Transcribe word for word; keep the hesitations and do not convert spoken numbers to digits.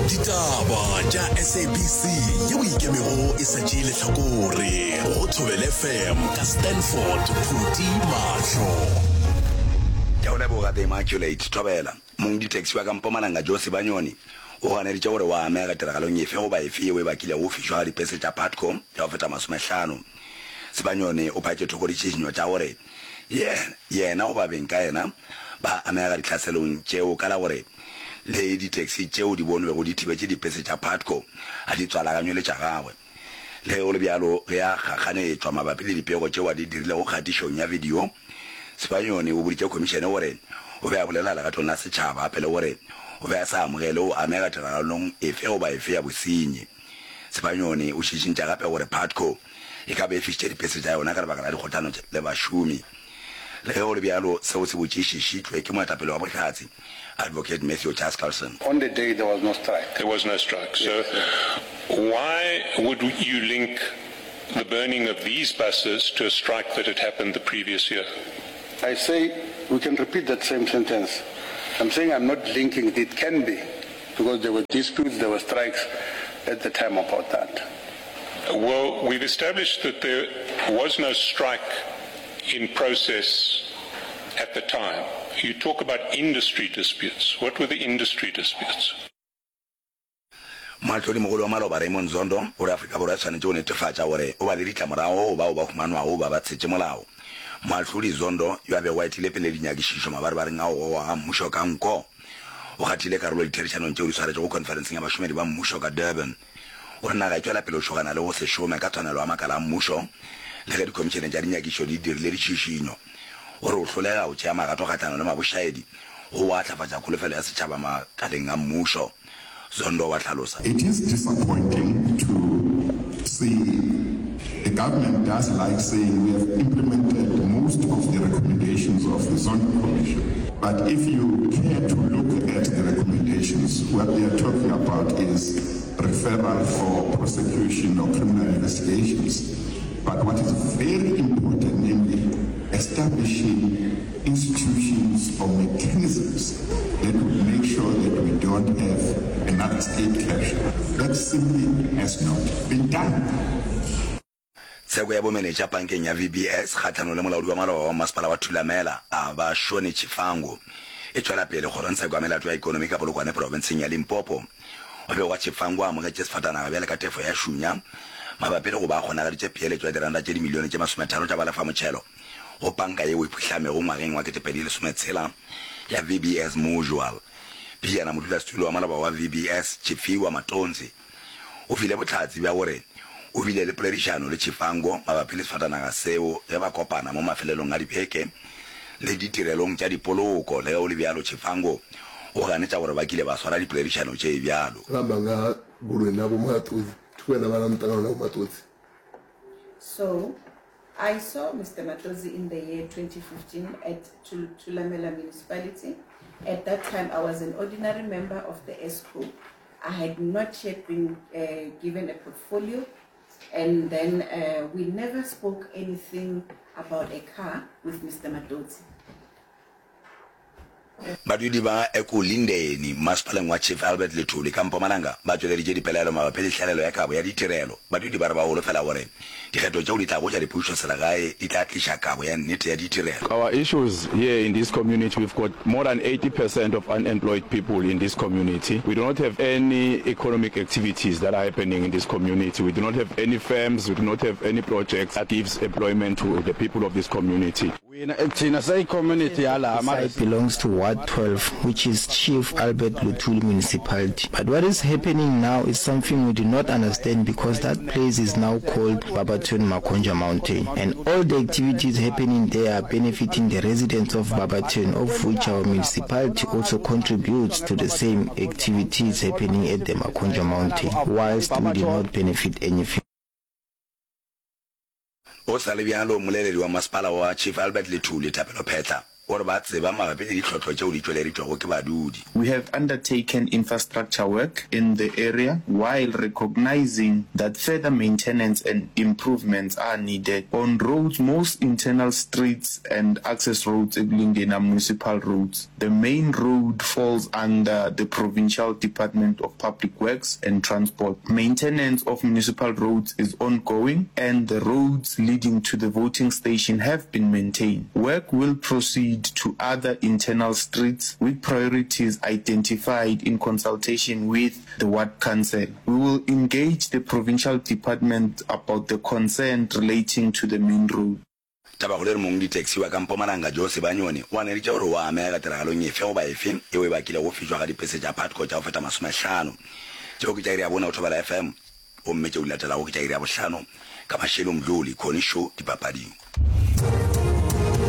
Ditaba tša S A B C yeo ikemego e sa tšeele hlakore go Thobela F M ka Stanford Phuti Mahlo. Ya ola boga the Immaculate Thobela mong di taxi wa ka Mpumalanga Jose Banyoni o gane di tša gore wa amega tiragalong efe go ba efe we ba kile go fišwa di pese tša Patco ya go feta masomehlano. Sebanyoni o phatše thoko ditšhišinyo tša gore ye yena go ba beng ka yena ba amega ditlhaselong tšeo ka la gore le di taxi tšeo di bonwe go di thibetše dipese tša Patco a di tswalaganywe le tša gagwe le o le bjalo ge a gakganetšwa mabapi le dipego tšeo a di dirile go kgatišong ya video. Sebanyoni o boditše komišene gore o be a bolela legatong la setšhaba gape le gore o be a sa amogele o amega tiragalong efe goba efe ya bosenyi. Sebanyoni o šišintša gape gore Patco e ka be e fišitše dipese tša yona ka lebaka la dikgotlano le bašomi le ge o le bjalo seo se botšišišitšwe ke moetapele wa bohlatsi Advocate Matthew Chaskalson. On the day there was no strike. There was no strike. So yes, yes. Why would you link the burning of these buses to a strike that had happened the previous year? I say we can repeat that same sentence. I'm saying I'm not linking it. It can be because there were disputes, there were strikes at the time about that. Well, we've established that there was no strike in process at the time. You talk about industry disputes. What were the industry disputes? Maltlodi mogolo wa maloba Raymond Zondo o re Afrika Borwa tshwanetse go netefatša gore o ba le ditlamorago bao ba humanwago ba ba tshetše molao. Maltlodi Zondo yo a bego a etile pele dinyakišišo mabarebareng a go goga mmušo ka nko o gatile karolo ditherišanong tšeo di swaretše go conferenceng ya bašomedi ba mmušo ka Durban. O re naga e tšwela pele o šogana le go se šome ka tshwanelo ya makala a mmušo le ge dikomišene tša dinyakišo di dirile ditšišinyo o re o hlolega go tšea magato kgatlano le mabošaedi go a hlafatša kgolofelo ya setšhaba makaleng a mmušo. Zondo wa tlhalosa. It is disappointing to see the government does like saying we have implemented most of the recommendations of the Zondo Commission. But if you care to look at the recommendations, what they are talking about is referral for prosecution or criminal investigations. But what is very important, namely establishing institutions or mechanisms that will make sure that we don't have another state capture. That simply has not been done. Sego ya bomenetša bankeng ya V B S kgatlhanong le molaodi wa maloba wa masepala wa Thulamela a ba Shone Chifango e tšwela pele kgorotsheko ya melato ya ikonomi ka Polokwane provinceng ya Limpopo. O be wa Chifango a amogetše sefatanaga bjale ka tefo ya šunya mabapi le go ba kgonagaditše peeletšo ya diranta tše dimilione tše masometharo tša balefa motšhelo go panka yeo e phuhlamego ngwageng wa ketepedi lesometshela ya V B S Mutual. Piana modulasetulo wa maloba wa V B S Chifiwa Matonzi o file botlhatsi bja gore o bile le poledišano le Chifango mabapi le sefatanaga seo ge ba kopana mo mafelelong a dibeke le ditirelong tša dipoloko le ge o le bjalo Chifango o ganetša gore ba kile ba swara dipoledišano tše bjalo. So I saw Mister Matozi in the year twenty fifteen at Thulamela municipality. At that time, I was an ordinary member of the ESCO. I had not yet been uh, given a portfolio, and then uh, we never spoke anything about a car with Mister Matozi. Badudi ba Ekulindeni masepaleng wa Chief Albert Lethuli ka Mpumalanga ba tšweleditše dipelaelo mabapi le tlhalelo ya kabo ya ditirelo. Badudi ba re ba holofela gore dikgetho tšeo di tla go tša dipušo selegae di tla tliša kabo ya nnete ya ditirelo. Our issues here in this community, we've got more than eighty percent of unemployed people in this community. We do not have any economic activities that are happening in this community. We do not have any firms, we do not have any projects that gives employment to the people of this community. Site belongs to Ward twelve, which is Chief Albert Luthuli municipality. But what is happening now is something we do not understand because that place is now called Barberton Makonja Mountain. And all the activities happening there are benefiting the residents of Barberton, of which our municipality also contributes to the same activities happening at the Makonja Mountain, whilst we do not benefit anything. O sa le bjalo moleledi wa masepala wa Chief Albert Lethuli Thapelo Phetla gore ba tseba mabapi le ditlhotlho tšeo di tsweleritšwago ke badudi. We have undertaken infrastructure work in the area while recognizing that further maintenance and improvements are needed on roads, most internal streets and access roads, including municipal roads. The main road falls under the Provincial Department of Public Works and Transport. Maintenance of municipal roads is ongoing and the roads leading to the voting station have been maintained. Work will proceed to other internal streets with priorities identified in consultation with the Ward Council. We will engage the Provincial Department about the concern relating to the main road. Taba go le mong di taxi wa ka Mpumalanga Jose Banyoni wa ne ritša gore wa amega tiragalo nyefe go ba efe e we bakile go fitšwa ga dipese tša Patco tša go feta masomehlano tšeo ke tša iri ya bona o thobela F M o mme tšeo di latelago ke tša iri ya bohlano ka Mashelo Mdluli Khoni Show dipapading.